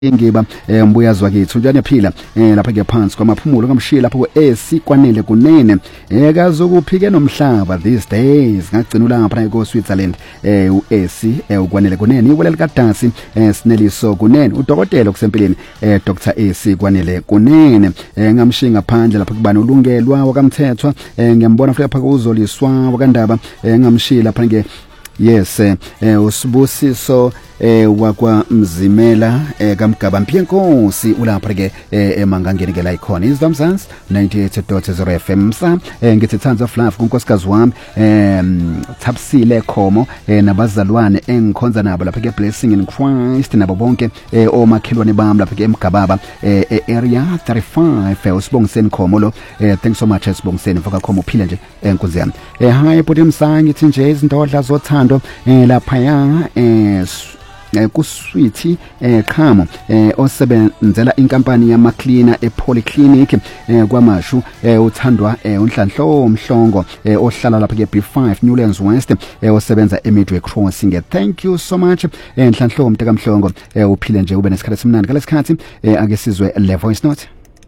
Ngiba mbuyazwa kethu njani phila lapha ke phansi kwamaphumulo kamshiya lapho esikwanele kunene kazokuphike nomhlaba these days ngagcina lapha ko Switzerland uEsi ukwanele kunene iwele likadasi Sineliso kunene udokotela kusempileni Dr Esi kwanele kunene ngamshiya ngaphandle lapha kubani ulungelwa wakamthethwa ngiyambona futhi lapha kuzoliswa wakandaba ngamshiya lapha ke yes usibusiso wakwa Mzimela kamgaba mpyenkosi ulapha ke emangangeni ke la ikhona izamzansi 98.0 FM sa ngithi Thands of Love kunkosikazi wami Thapsile Khomo nabazalwane engikhonza nabo lapha ke Blessing in Christ nabo bonke omakhelwane bami lapha ke emgababa area 35 usibongiseni Khomo lo thanks so much usibongiseni mfaka Khomo uphile nje enkunzi yami hi body msangi ithi nje izindodla zothando lapha ya kuswithi Khamo osebenzela inkampani yama cleaner epolyclinic kwamashu uthandwa unhlanhlo omhlongo ohlala lapha ke B5 Newlands West osebenza eMidway Crossing thank you so much enhlanhlo umntaka mhlongo uphile nje ube nesikhathi esimnandi ngalesikhathi ake sizwe le voice note.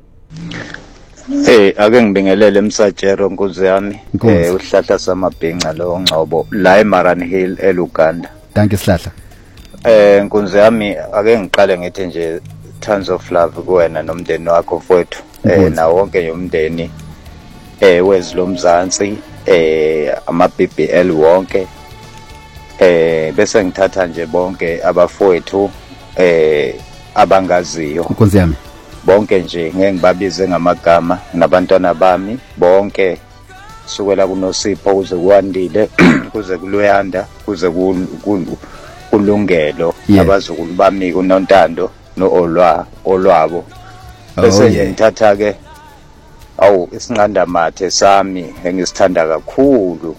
Ake ngibingelele emsajero nkuzi yami uhlahla samabhinqa lo ngcobo la eMaran Hill eLuganda. Danke Sihlahla. Nkunzi yami ake ngiqale ngithi nje Thands of Love kuwena nomndeni wakho mfowethu na wonke nje umndeni wezilomzansi ama BBL wonke bese ngithatha nje bonke abafowethu abangaziyo nkunzi yami bonke nje ngeke ngibabize ngamagama nabantwana bami bonke sukela kuNosipho kuze kuwandile kuze kuluyanda kuze kulungelo abazukulu bami kuNontando noolwabo bese ngithatha ke isinqanda mathe sami engisithanda kakhulu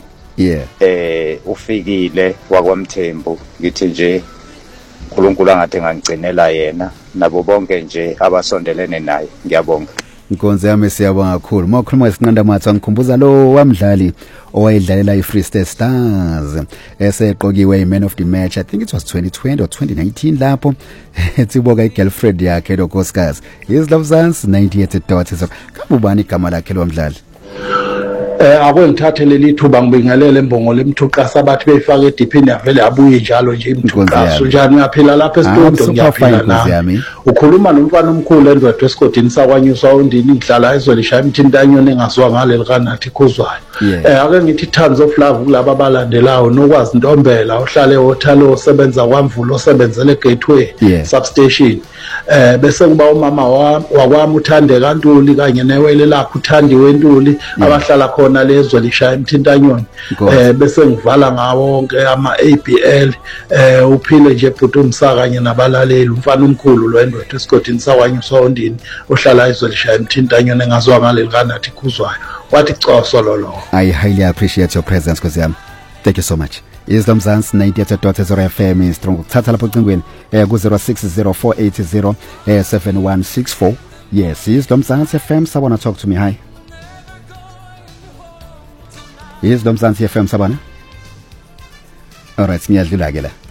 ufikile wakwaMthembu ngithi nje uNkulunkulu angathi ngangigcinela yena nabo bonke nje abasondelene naye ngiyabonga Nkonzo yami siyabonga kakhulu makhuluma isinqanda mathe ngikhumbuza lo wamdlali owayedlalela iFree State Stars eseqokiwe iman of the match I think it was 2020 or 2019 lapho etsiboka igirlfriend yakhe lo Nkosikazi izlamzansi 98.0 kabubani igama lakhe lo mdlali ake ngithathe leli thuba ngibingelele imbongo lemthuqa sabathi beyifaka ediphini yavele abuye njalo nje imthuqa njani uyaphila lapha esitudio ngiyaphila nami ukhuluma nomfana omkhulu endwedwe esigodini sakwanyuswa undini ngihlala ezolishaya imthintanyoni engaziwa ngaleli kanathi khuzwayo ake ngithi Thands of Love kulabo abalandelayo nokwazi Ntombela ohlale eHotel osebenza kwaMvulo osebenzele eGateway substation bese kuba umama wakwami uThandeka Ntuli kanye newele lakhe uThandiwe Ntuli abahlala khona lezwe lishaya imthintanyoni bese ngivala ngawo wonke ama ABL uphile nje bhuti umsaka kanye nabalaleli umfana omkhulu lo endwethu esigodini sakwanyuswa undini ohlala ezwe lishaya imthintanyoni engaziwa ngaleli kanathi khuzwayo wathi coso lolo. I highly appreciate your presence cause thank you so much. Izlamzansi 98.0 FM strong ukuthatha lapho ocingweni ku 0604807164 yes Izlamzansi FM sabona talk to me hi Izlamzansi FM sabona all right ngiyadlula ke la